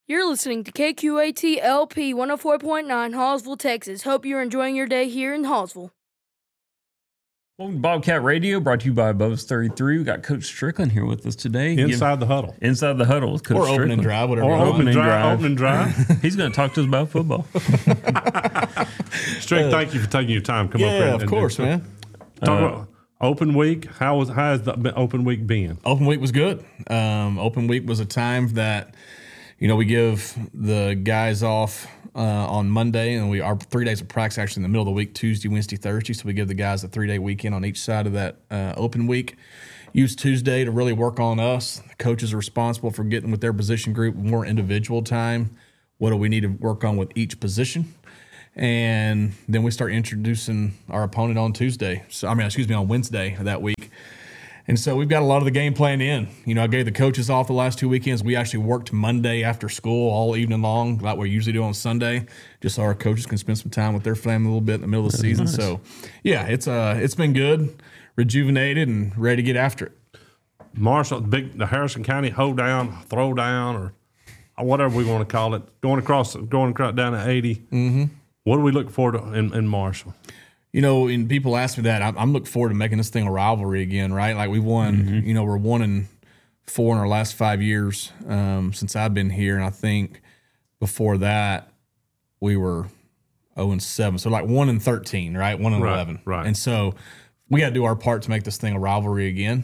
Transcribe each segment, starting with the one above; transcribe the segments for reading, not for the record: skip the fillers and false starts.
You're listening to KQAT LP 104.9 Hallsville, Texas. Hope you're enjoying your day here in Hallsville. Welcome to Bobcat Radio, brought to you by Bubba's 33. We got Coach Strickland here with us today. Inside the Huddle. Inside the Huddle with Coach Or Strickland. opening drive, whatever. Or you want. opening drive. He's going to talk to us about football. Strick, thank you for taking your time. Come up here. Yeah, of course, man. Talk about open week. How has the open week been? Open week was good. Open week was a time that, we give the guys off on Monday, and our 3 days of practice actually in the middle of the week, Tuesday, Wednesday, Thursday. So we give the guys a 3-day weekend on each side of that open week. Use Tuesday to really work on us. The coaches are responsible for getting with their position group more individual time. What do we need to work on with each position? And then we start introducing our opponent on on Wednesday of that week. And so we've got a lot of the game plan in. I gave the coaches off the last 2 weekends. We actually worked Monday after school all evening long, like we usually do on Sunday, just so our coaches can spend some time with their family a little bit in the middle of the season. Nice. So, yeah, it's been good, rejuvenated, and ready to get after it. Marshall, the Harrison County hold down, throw down, or whatever we want to call it, going across down to 80. Mm-hmm. What do we look for in Marshall? And people ask me that. I'm looking forward to making this thing a rivalry again, right? Like we won, we're 1-4 in our last 5 years since I've been here. And I think before that, we were 0-7. So like 1-13, right? 1-11. Right. And so we got to do our part to make this thing a rivalry again.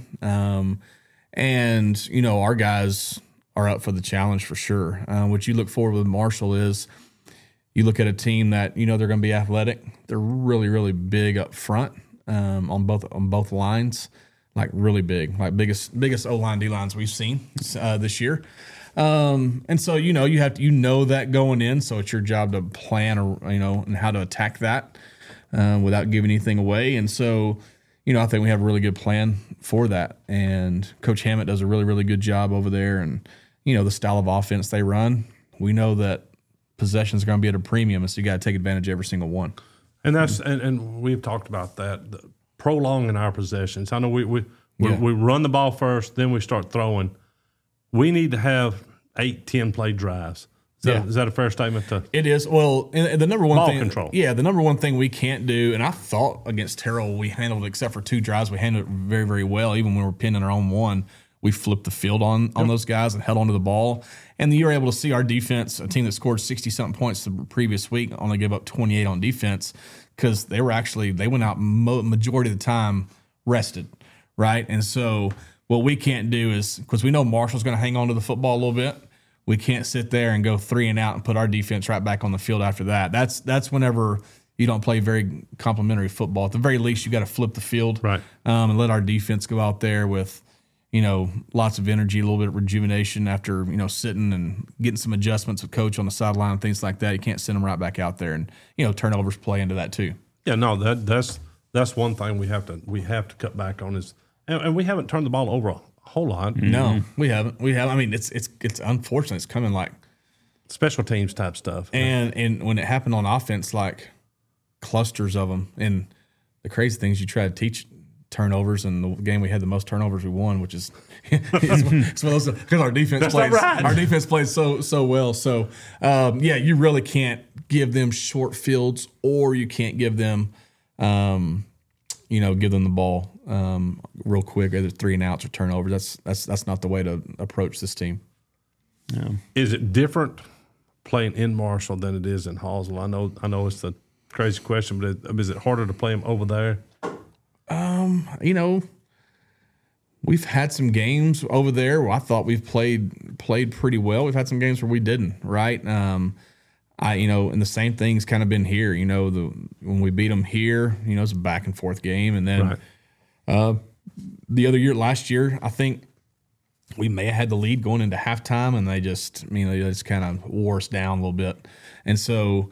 And our guys are up for the challenge for sure. What you look forward with Marshall is, you look at a team that they're going to be athletic. They're really, really big up front on both lines, like really big, like biggest O-line, D-lines we've seen this year. And so you have to that going in. So it's your job to plan and how to attack that without giving anything away. And so I think we have a really good plan for that. And Coach Hammett does a really, really good job over there. And the style of offense they run, we know that possessions are going to be at a premium, and so you got to take advantage of every single one. And that's and we've talked about that, prolonging our possessions. I know we run the ball first, then we start throwing. We need to have 8-10 play drives. Is that a fair statement? It is. Well, and the number one ball thing, control. Yeah, the number one thing we can't do, and I thought against Terrell we handled it, except for 2 drives, we handled it very, very well. Even when we were pinning our own one, we flipped the field on those guys and held onto the ball. And you were able to see our defense, a team that scored 60-something points the previous week, only gave up 28 on defense because they went out majority of the time rested, right? And so what we can't do is, because we know Marshall's going to hang on to the football a little bit, we can't sit there and go 3 and out and put our defense right back on the field after that. That's whenever you don't play very complimentary football. At the very least, you got to flip the field, right, and let our defense go out there with lots of energy, a little bit of rejuvenation after, sitting and getting some adjustments with coach on the sideline and things like that. You can't send them right back out there, and, turnovers play into that too. Yeah, no, that's one thing we have to cut back on is, and we haven't turned the ball over a whole lot. No, we haven't. I mean, it's unfortunate. It's coming like special teams type stuff. And when it happened on offense, like clusters of them. And the crazy thing is you try to teach turnovers, and the game we had the most turnovers we won, which is because our defense plays so well. So you really can't give them short fields, or you can't give them give them the ball real quick, either 3 and outs or turnovers. That's not the way to approach this team. Yeah. Is it different playing in Marshall than it is in Hallsville? I know it's the crazy question, but is it harder to play them over there? We've had some games over there where I thought we've played pretty well. We've had some games where we didn't, right? And the same thing's kind of been here. When we beat them here, it's a back and forth game, and then last year, I think we may have had the lead going into halftime, and they just kind of wore us down a little bit, and so.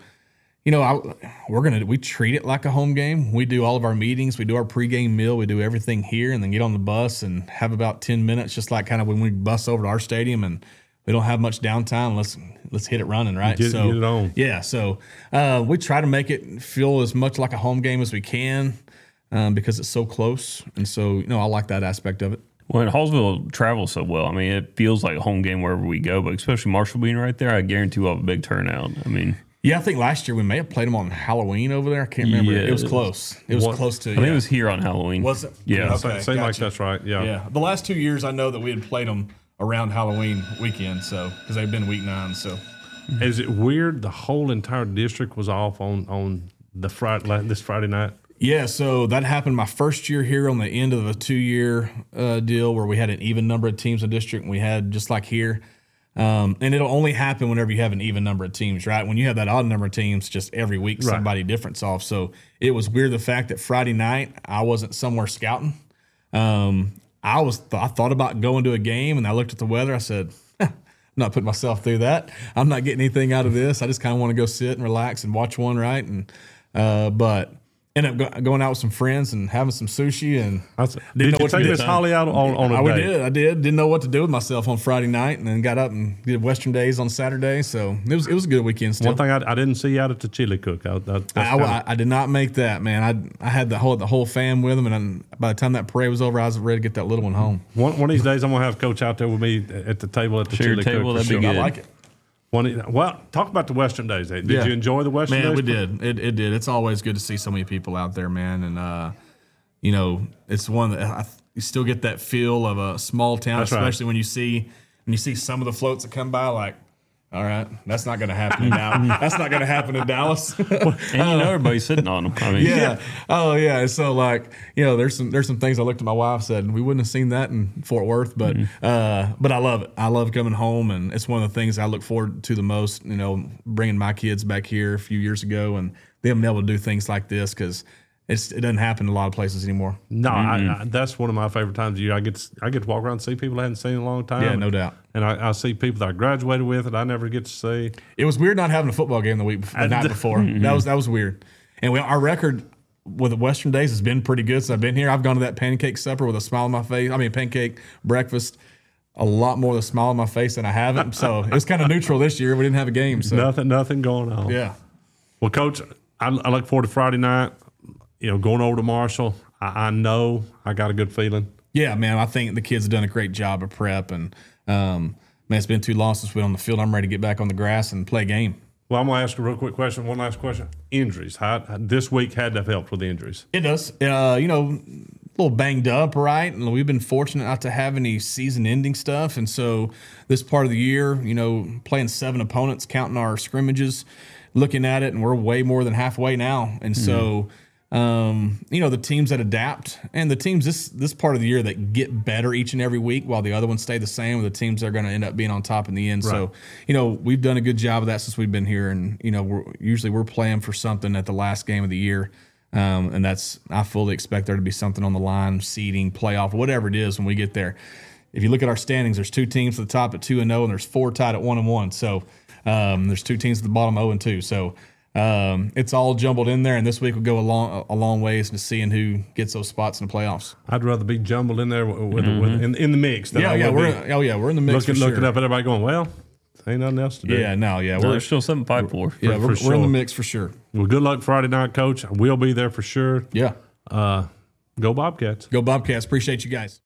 We treat it like a home game. We do all of our meetings. We do our pregame meal. We do everything here, and then get on the bus and have about 10 minutes, just like kind of when we bus over to our stadium, and we don't have much downtime. Let's hit it running, right? Get it on. Yeah. So we try to make it feel as much like a home game as we can because it's so close, and so I like that aspect of it. Well, and Hallsville travels so well. I mean, it feels like a home game wherever we go, but especially Marshall being right there, I guarantee we'll have a big turnout. I mean, Yeah, I think last year we may have played them on Halloween over there. I can't remember. Yeah. It was close. It was close to. I think it was here on Halloween. Was it? Yeah. Okay, Seems like gotcha. that's right. Yeah. Yeah, the last 2 years I know that we had played them around Halloween weekend, so because they've been week 9. So Is it weird? The whole entire district was off on the this Friday night. yeah, so that happened my first year here on the end of a 2-year deal where we had an even number of teams in the district, and we had just like here. And it'll only happen whenever you have an even number of teams, right? When you have that odd number of teams, just every week somebody different's off. So it was weird the fact that Friday night I wasn't somewhere scouting. I thought about going to a game, and I looked at the weather. I said, I'm not putting myself through that. I'm not getting anything out of this. I just kind of want to go sit and relax and watch one, right? And but ended up going out with some friends and having some sushi and Did you take Miss Holly out on a date? I did. Didn't know what to do with myself on Friday night, and then got up and did Western Days on Saturday. So it was a good weekend still. One thing I didn't see you out at the chili cook. I did not make that, man. I had the whole fam with them, and by the time that parade was over, I was ready to get that little one home. One of these days, I'm gonna have Coach out there with me at the table at the Share your chili table, cook. that'd be sure. good. I like it. Well, talk about the Western Days. Did Yeah. you enjoy the Western Days? Man, we did. It did. It's always good to see so many people out there, man. And you know, it's one that you still get that feel of a small town, That's right. especially when you see some of the floats that come by. Like, all right, that's not going to happen in Dallas. That's not going to happen in Dallas. And you know everybody's sitting on them. I mean, Yeah. Oh, yeah. And so, like, you know, there's some things I looked at my wife said we wouldn't have seen that in Fort Worth, but I love it. I love coming home, and it's one of the things I look forward to the most. You know, bringing my kids back here a few years ago, and them being able to do things like this because it doesn't happen in a lot of places anymore. No, I, that's one of my favorite times of year. I get to walk around and see people I hadn't seen in a long time. Yeah, no doubt. And I see people that I graduated with that I never get to see. It was weird not having a football game the night before. That was weird. And our record with the Western Days has been pretty good since I've been here. I've gone to that pancake supper with a smile on my face. I mean, pancake breakfast, a lot more with a smile on my face than I haven't. So it was kind of neutral this year. We didn't have a game. So Nothing going on. yeah. Well, Coach, I look forward to Friday night. You know, going over to Marshall. I know I got a good feeling. Yeah, man. I think the kids have done a great job of prep, and man, it's been too long since we've been on the field. I'm ready to get back on the grass and play a game. Well, I'm going to ask a real quick question. One last question. Injuries. This week had to have helped with the injuries. It does. You know, a little banged up, right? And we've been fortunate not to have any season-ending stuff, and so this part of the year, you know, playing 7 opponents, counting our scrimmages, looking at it, and we're way more than halfway now, and so. You know, the teams that adapt and the teams this part of the year that get better each and every week while the other ones stay the same, are the teams that are going to end up being on top in the end. Right. So, you know, we've done a good job of that since we've been here. And, you know, we're playing for something at the last game of the year. And I fully expect there to be something on the line, seeding, playoff, whatever it is when we get there. If you look at our standings, there's 2 teams at the top at 2-0, and there's 4 tied at 1-1. So there's 2 teams at the bottom 0-2. So it's all jumbled in there, and this week will go a long ways to seeing who gets those spots in the playoffs. I'd rather be jumbled in there in the mix. Than We're in the mix. Looking up at everybody going, well, ain't nothing else to do. There's still something to fight for. We're in the mix for sure. Well, good luck Friday night, Coach. We'll be there for sure. Yeah. Go Bobcats. Go Bobcats. Appreciate you guys.